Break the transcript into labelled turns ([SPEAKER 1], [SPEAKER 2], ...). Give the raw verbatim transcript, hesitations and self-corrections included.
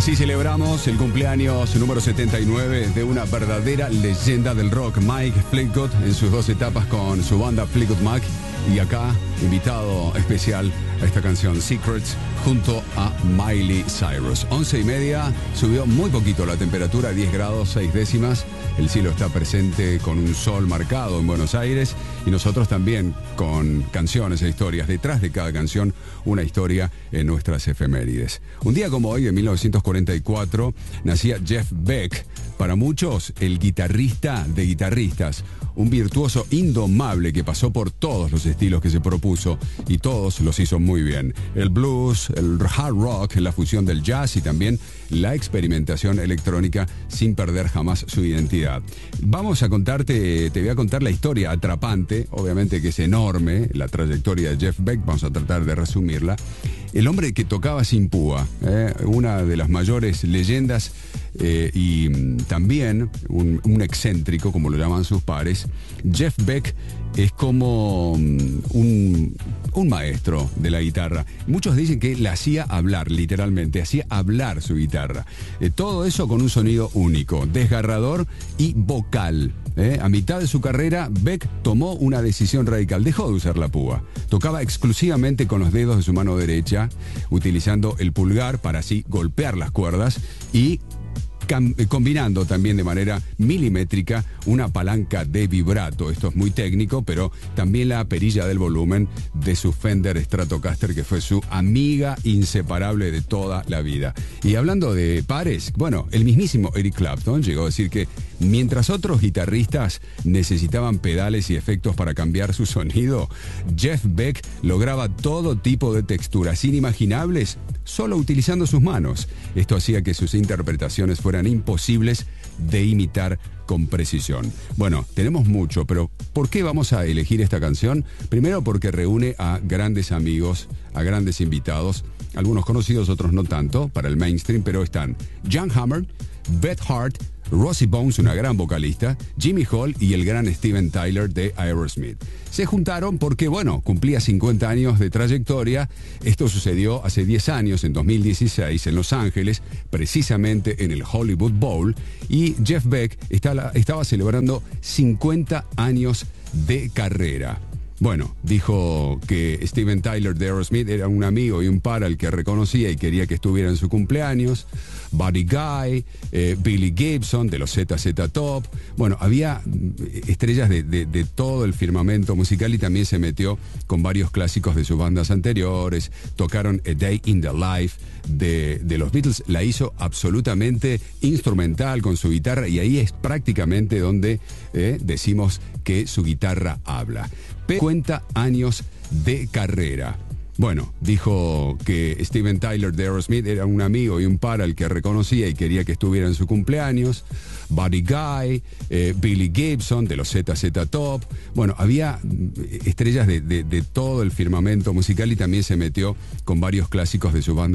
[SPEAKER 1] Así celebramos el cumpleaños número setenta y nueve de una verdadera leyenda del rock, Mike Fleetwood, en sus dos etapas con su banda Fleetwood Mac. Y acá, invitado especial a esta canción, Secrets, junto a Miley Cyrus. Once y media, subió muy poquito la temperatura, diez grados, seis décimas. El cielo está presente con un sol marcado en Buenos Aires. Y nosotros también con canciones e historias. Detrás de cada canción, una historia en nuestras efemérides. Un día como hoy, en mil novecientos cuarenta y cuatro, nacía Jeff Beck. Para muchos, el guitarrista de guitarristas. Un virtuoso indomable que pasó por todos los estilos que se propuso y todos los hizo muy bien. El blues, el hard rock, la fusión del jazz y también la experimentación electrónica sin perder jamás su identidad. Vamos a contarte, te voy a contar la historia atrapante, obviamente que es enorme, la trayectoria de Jeff Beck, vamos a tratar de resumirla. El hombre que tocaba sin púa, eh, una de las mayores leyendas eh, y mm, también un, un excéntrico, como lo llaman sus pares. Jeff Beck es como mm, un, un maestro de la guitarra. Muchos dicen que la hacía hablar, literalmente, hacía hablar su guitarra. Eh, todo eso con un sonido único, desgarrador y vocal. Eh, a mitad de su carrera, Beck tomó una decisión radical. Dejó de usar la púa. Tocaba exclusivamente con los dedos de su mano derecha, utilizando el pulgar para así golpear las cuerdas y combinando también de manera milimétrica una palanca de vibrato. Esto es muy técnico, pero también la perilla del volumen de su Fender Stratocaster, que fue su amiga inseparable de toda la vida. Y hablando de pares, bueno, el mismísimo Eric Clapton llegó a decir que mientras otros guitarristas necesitaban pedales y efectos para cambiar su sonido, Jeff Beck lograba todo tipo de texturas inimaginables solo utilizando sus manos. Esto hacía que sus interpretaciones fueran imposibles de imitar con precisión. Bueno, tenemos mucho, pero ¿por qué vamos a elegir esta canción? Primero porque reúne a grandes amigos, a grandes invitados, algunos conocidos, otros no tanto, para el mainstream, pero están Jan Hammer, Beth Hart, Rosie Bones, una gran vocalista, Jimmy Hall y el gran Steven Tyler de Aerosmith. Se juntaron porque, bueno, cumplía cincuenta años de trayectoria. Esto sucedió hace diez años, en dos mil dieciséis, en Los Ángeles, precisamente en el Hollywood Bowl, y Jeff Beck estaba, estaba celebrando cincuenta años de carrera. Bueno, dijo que Steven Tyler de Aerosmith era un amigo y un par al que reconocía y quería que estuviera en su cumpleaños. Buddy Guy, eh, Billy Gibson de los Z Z Top. Bueno, había estrellas de, de, de todo el firmamento musical y también se metió con varios clásicos de sus bandas anteriores. Tocaron A Day in the Life de, de los Beatles. La hizo absolutamente instrumental con su guitarra y ahí es prácticamente donde eh, decimos que su guitarra habla. cincuenta años de carrera. Bueno, dijo que Steven Tyler de Aerosmith era un amigo y un par al que reconocía y quería que estuviera en su cumpleaños. Buddy Guy, eh, Billy Gibson de los Z Z Top. Bueno, había estrellas de, de, de todo el firmamento musical y también se metió con varios clásicos de su banda